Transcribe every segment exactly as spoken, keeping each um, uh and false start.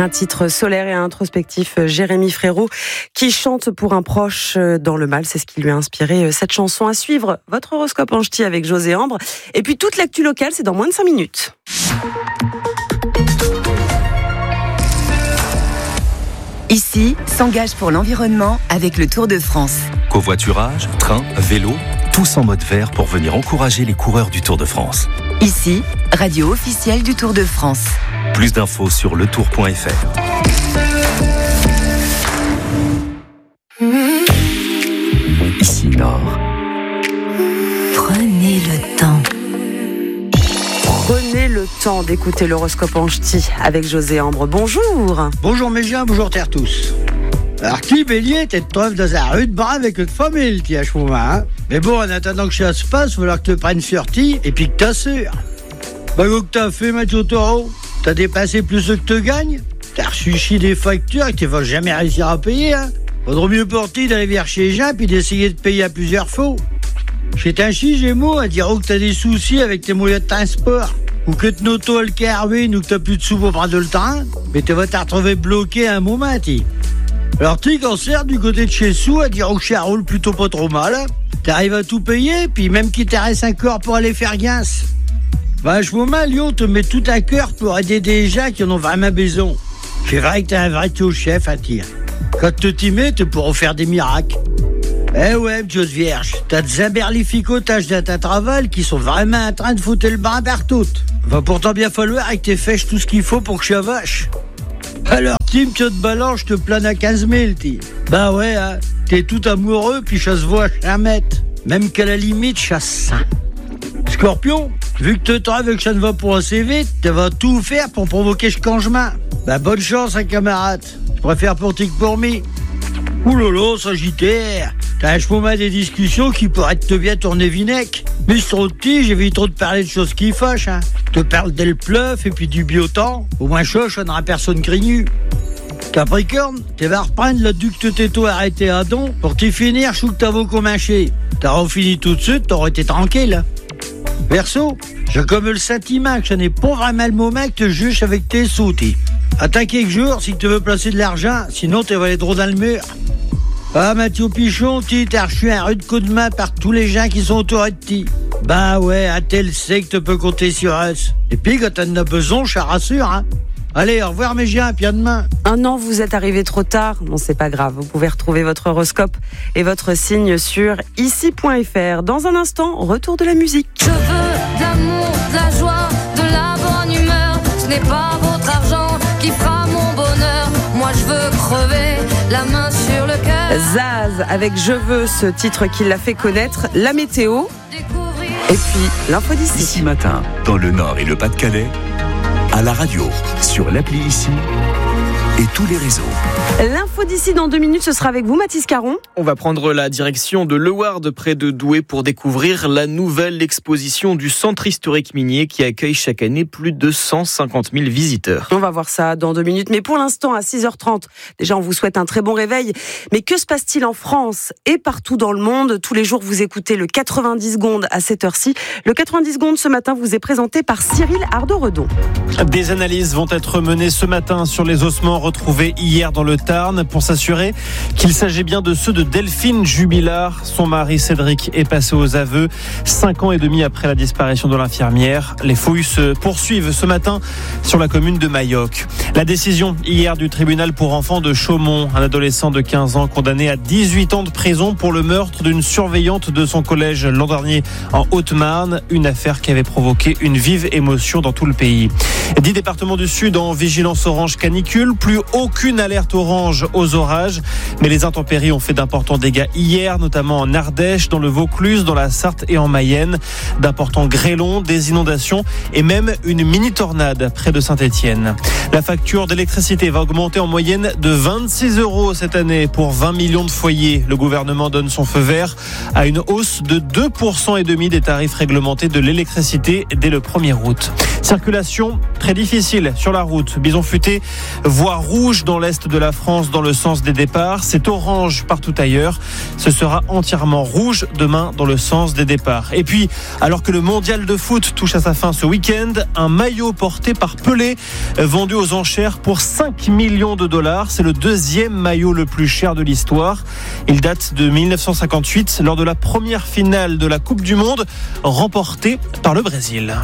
Un titre solaire et introspectif, Jérémy Frérot, qui chante pour un proche dans le mal. C'est ce qui lui a inspiré cette chanson. À suivre, votre horoscope en ch'ti avec José Ambre. Et puis toute l'actu locale, c'est dans moins de cinq minutes. Ici, s'engage pour l'environnement avec le Tour de France. Covoiturage, train, vélo, tous en mode vert pour venir encourager les coureurs du Tour de France. Ici, radio officielle du Tour de France. Plus d'infos sur le tour point f r. Ici Nord. Prenez le temps. Prenez le temps d'écouter l'horoscope en ch'ti avec José Ambre. Bonjour. Bonjour mes gens, bonjour terre tous. Alors qui bélier, t'es de trêve dans un rude bras avec une famille, t'y as moment, hein. Mais bon, en attendant que ça se passe, il va falloir que tu prennes Furti et puis que t'assures. Bah quoi que t'as fait, Mathieu Taureau? T'as dépassé plus que te gagnes? T'as reçu chier des factures et tu vas jamais réussir à payer, hein. Faudrait mieux pour toi d'aller vers chez les gens puis d'essayer de payer à plusieurs fois. Chez un chi Gémeaux, à dire que t'as des soucis avec tes moyens de transport, ou que ton auto le carvine, ou que t'as plus de sous pour prendre le train, mais tu vas te retrouver bloqué à un moment, t'y. Alors tu cancer du côté de chez Sou, à dire que ça roule plutôt pas trop mal, hein. T'arrives à tout payer, puis même qu'il te reste un corps pour aller faire guince. Vachement mal, Lyon te met tout à cœur pour aider des gens qui en ont vraiment besoin. C'est vrai que t'es un vrai taux chef à tir. Quand tu t'y mets, tu pourras faire des miracles. Eh ouais, Dieu vierge, t'as des imberlificotages dans ta travail qui sont vraiment en train de foutre le bras partout. Va pourtant bien falloir que t'aies fait tout ce qu'il faut pour que je vache. Alors, Tim, tu te balances, je te plane à quinze mille, t'y. Bah ouais, hein, t'es tout amoureux, puis ça se voit jamais. Même qu'à la limite, chasse ça. Scorpion, vu que te trêves et que ça ne va pas assez vite, tu vas tout faire pour provoquer ce changement. Bah bonne chance, hein, camarade. Je préfère pour ti que pour mi. Oulala, Sagittaire, t'as un chemin des discussions qui pourraient te bien tourner vinaigre. Mais c'est trop petit, j'évite trop de parler de choses qui fâchent, hein. Je te parle d'elle pleuf et puis du biotemps. Au moins choche, on n'aura personne grignu. Capricorne, tu vas reprendre le duc de Této arrêté à don pour t'y finir chou que t'as beau commincher. T'auras fini tout de suite, t'aurais été tranquille. Verseau, j'ai comme le sentiment que ce n'est pas vraiment le moment que tu juges avec tes sautés. Attaquer que jour si tu veux placer de l'argent, sinon tu vas aller droit dans le mur. Ah, Mathieu Pichon, tu t'as reçu un rude coup de main par tous les gens qui sont autour de ti. Bah ouais, un tel sait que tu peux compter sur us. Et puis quand t'en as besoin, je te rassure, hein. Allez, au revoir mes gens, puis à demain. Un an, vous êtes arrivé trop tard. Bon, c'est pas grave. Vous pouvez retrouver votre horoscope et votre signe sur ici point f r. Dans un instant, retour de la musique. Je veux de l'amour, de la joie, de la bonne humeur. Ce n'est pas votre argent qui fera mon bonheur. Moi, je veux crever la main sur le cœur. Zaz avec Je veux, ce titre qui l'a fait connaître. La météo. Découvrir. Et puis, l'info d'ici. Ici matin, dans le Nord et le Pas-de-Calais, à la radio, sur l'appli Ici et tous les réseaux. L'info d'ici dans deux minutes, ce sera avec vous, Mathis Caron. On va prendre la direction de Leward, près de Douai, pour découvrir la nouvelle exposition du Centre historique minier qui accueille chaque année plus de cent cinquante mille visiteurs. On va voir ça dans deux minutes, mais pour l'instant, à six heures trente, déjà on vous souhaite un très bon réveil. Mais que se passe-t-il en France et partout dans le monde? Tous les jours, vous écoutez le quatre-vingt-dix secondes à cette heure-ci. Le quatre-vingt-dix secondes ce matin vous est présenté par Cyril Ardo-Redon. Des analyses vont être menées ce matin sur les ossements retrouvés hier dans le Tarn pour s'assurer qu'il s'agit bien de ceux de Delphine Jubilard. Son mari Cédric est passé aux aveux cinq ans et demi après la disparition de l'infirmière. Les fouilles se poursuivent ce matin sur la commune de Mayoc. La décision hier du tribunal pour enfants de Chaumont, un adolescent de quinze ans condamné à dix-huit ans de prison pour le meurtre d'une surveillante de son collège l'an dernier en Haute-Marne, une affaire qui avait provoqué une vive émotion dans tout le pays. Dix départements du Sud en vigilance orange canicule, plus aucune alerte orange aux orages, mais les intempéries ont fait d'importants dégâts hier, notamment en Ardèche, dans le Vaucluse, dans la Sarthe et en Mayenne. D'importants grêlons, des inondations et même une mini-tornade près de Saint-Étienne. La facture d'électricité va augmenter en moyenne de vingt-six euros cette année pour vingt millions de foyers. Le gouvernement donne son feu vert à une hausse de deux pour cent et demi des tarifs réglementés de l'électricité dès le premier août. Circulation très difficile sur la route. Bison futé, voire rouge dans l'est de la France dans le sens des départs. C'est orange partout ailleurs. Ce sera entièrement rouge demain dans le sens des départs. Et puis, alors que le mondial de foot touche à sa fin ce week-end, un maillot porté par Pelé vendu aux enchères pour cinq millions de dollars. C'est le deuxième maillot le plus cher de l'histoire. Il date de dix-neuf cent cinquante-huit lors de la première finale de la Coupe du Monde remportée par le Brésil.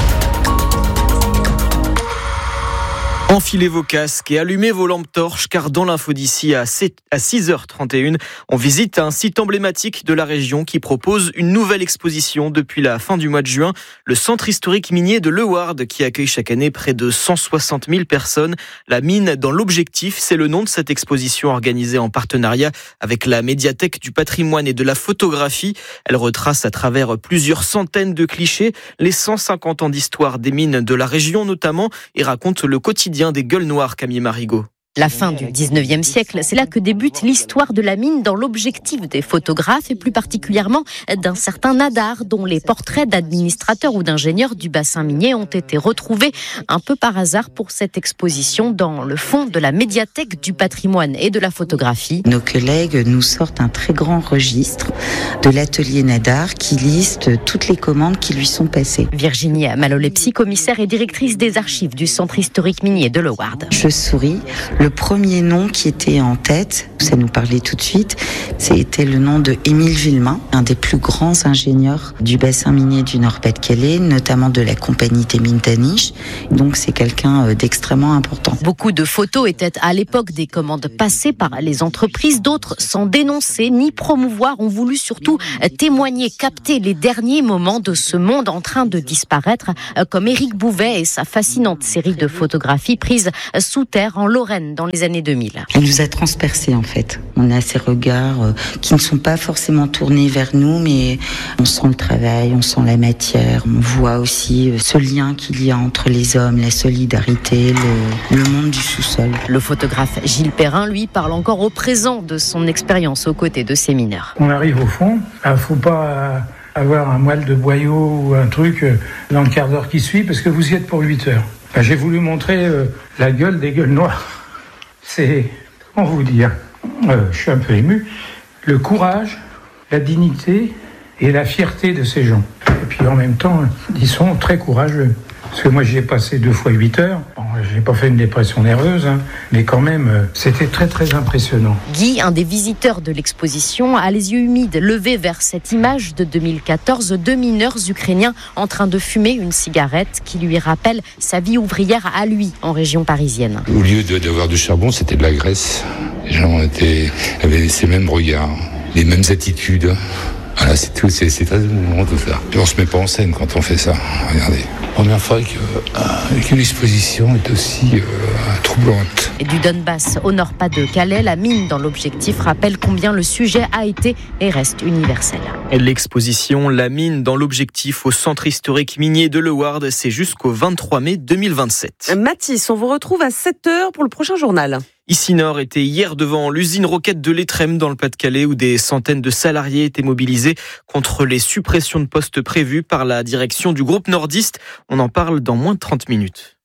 Enfilez vos casques et allumez vos lampes torches car dans l'info d'ici à six heures trente et une, on visite un site emblématique de la région qui propose une nouvelle exposition depuis la fin du mois de juin. Le centre historique minier de Leward qui accueille chaque année près de cent soixante mille personnes. La mine dans l'objectif, c'est le nom de cette exposition organisée en partenariat avec la médiathèque du patrimoine et de la photographie. Elle retrace à travers plusieurs centaines de clichés les cent cinquante ans d'histoire des mines de la région notamment et raconte le quotidien des gueules noires, Camille Marigot. La fin du dix-neuvième siècle, c'est là que débute l'histoire de la mine dans l'objectif des photographes et plus particulièrement d'un certain Nadar dont les portraits d'administrateurs ou d'ingénieurs du bassin minier ont été retrouvés un peu par hasard pour cette exposition dans le fond de la médiathèque du patrimoine et de la photographie. Nos collègues nous sortent un très grand registre de l'atelier Nadar qui liste toutes les commandes qui lui sont passées. Virginie Malolepsi, commissaire et directrice des archives du centre historique minier de Leward. Je souris. Le premier nom qui était en tête, ça nous parlait tout de suite, c'était le nom de Émile Villemain, un des plus grands ingénieurs du bassin minier du Nord-Pas-de-Calais, notamment de la compagnie des mines d'Aniche. Donc c'est quelqu'un d'extrêmement important. Beaucoup de photos étaient à l'époque des commandes passées par les entreprises. D'autres, sans dénoncer ni promouvoir, ont voulu surtout témoigner, capter les derniers moments de ce monde en train de disparaître, comme Éric Bouvet et sa fascinante série de photographies prises sous terre en Lorraine dans les années deux mille. Elle nous a transpercés en fait. On a ces regards euh, qui ne sont pas forcément tournés vers nous, mais on sent le travail, on sent la matière. On voit aussi euh, ce lien qu'il y a entre les hommes, la solidarité, le, le monde du sous-sol. Le photographe Gilles Perrin, lui, parle encore au présent de son expérience aux côtés de ces mineurs. On arrive au fond, il ne faut pas avoir un moelle de boyau ou un truc dans le quart d'heure qui suit, parce que vous y êtes pour huit heures. Ben, j'ai voulu montrer euh, la gueule des gueules noires. C'est, comment vous dire, euh, je suis un peu ému, le courage, la dignité et la fierté de ces gens. Et puis en même temps, ils sont très courageux. Parce que moi, j'y ai passé deux fois huit heures. Bon, j'ai pas fait une dépression nerveuse, hein, mais quand même, euh, c'était très très impressionnant. Guy, un des visiteurs de l'exposition, a les yeux humides, levés vers cette image de deux mille quatorze, deux mineurs ukrainiens en train de fumer une cigarette qui lui rappelle sa vie ouvrière à lui, en région parisienne. Au lieu de, d'avoir du charbon, c'était de la graisse. Les gens étaient, avaient ces mêmes regards, les mêmes attitudes. Voilà, c'est tout, c'est, c'est très émouvant tout ça. Et on se met pas en scène quand on fait ça. Regardez, première fois que, euh, qu'une exposition est aussi euh, troublante. Et du Donbass au Nord-Pas-de-Calais, la mine dans l'objectif rappelle combien le sujet a été et reste universel. Et l'exposition La mine dans l'objectif au centre historique minier de Leward, c'est jusqu'au vingt-trois mai deux mille vingt-sept. Mathis, on vous retrouve à sept heures pour le prochain journal. Ici Nord était hier devant l'usine Roquette de l'Étrême dans le Pas-de-Calais où des centaines de salariés étaient mobilisés contre les suppressions de postes prévues par la direction du groupe nordiste. On en parle dans moins de trente minutes.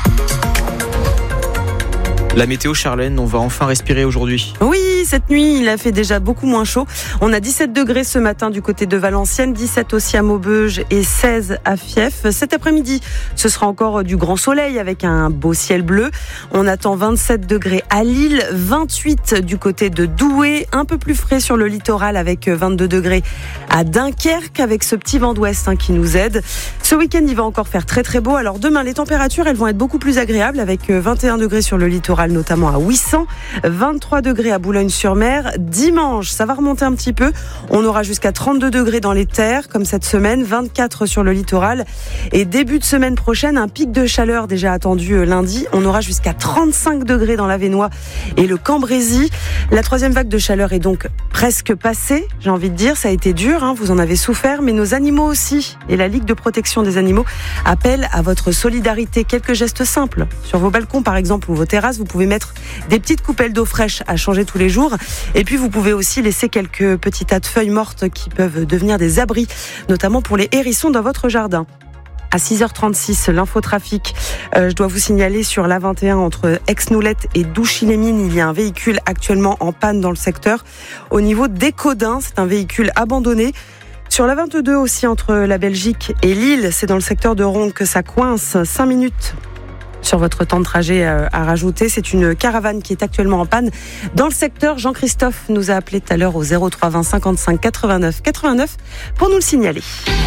La météo, Charlène, on va enfin respirer aujourd'hui. Oui, cette nuit, il a fait déjà beaucoup moins chaud. On a dix-sept degrés ce matin du côté de Valenciennes, dix-sept aussi à Maubeuge et seize à Fief. Cet après-midi, ce sera encore du grand soleil avec un beau ciel bleu. On attend vingt-sept degrés à Lille, vingt-huit du côté de Douai, un peu plus frais sur le littoral avec vingt-deux degrés à Dunkerque avec ce petit vent d'ouest hein, qui nous aide. Ce week-end, il va encore faire très très beau. Alors demain, les températures, elles vont être beaucoup plus agréables avec vingt et un degrés sur le littoral, notamment à Ouessant, vingt-trois degrés à Boulogne-sur-Mer. Dimanche, ça va remonter un petit peu. On aura jusqu'à trente-deux degrés dans les terres, comme cette semaine, vingt-quatre sur le littoral. Et début de semaine prochaine, un pic de chaleur déjà attendu lundi. On aura jusqu'à trente-cinq degrés dans l'Avesnois et le Cambrésis. La troisième vague de chaleur est donc presque passée, j'ai envie de dire. Ça a été dur, hein, vous en avez souffert, mais nos animaux aussi. Et la Ligue de protection des animaux appelle à votre solidarité. Quelques gestes simples. Sur vos balcons, par exemple, ou vos terrasses, vous pouvez mettre des petites coupelles d'eau fraîche à changer tous les jours. Et puis, vous pouvez aussi laisser quelques petits tas de feuilles mortes qui peuvent devenir des abris, notamment pour les hérissons dans votre jardin. À six heures trente-six, l'infotrafic. Euh, je dois vous signaler sur l'A vingt et un entre Aix-Noulette et Douchy-les-Mines, il y a un véhicule actuellement en panne dans le secteur. Au niveau d'Écaudin, c'est un véhicule abandonné. Sur l'A vingt-deux aussi, entre la Belgique et Lille, c'est dans le secteur de Ronde que ça coince. cinq minutes sur votre temps de trajet à rajouter. C'est une caravane qui est actuellement en panne dans le secteur. Jean-Christophe nous a appelé tout à l'heure au zéro trois vingt cinquante-cinq quatre-vingt-neuf quatre-vingt-neuf pour nous le signaler.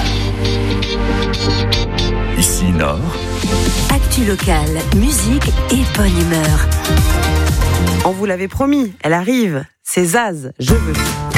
Ici Nord. Actu locale, musique et bonne humeur. On vous l'avait promis, elle arrive. C'est Zaz, je veux.